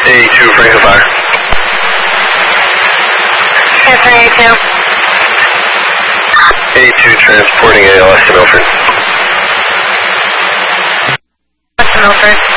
A2 Franklin Fire. A2. A2 transporting ALS to Milford. What's Milford?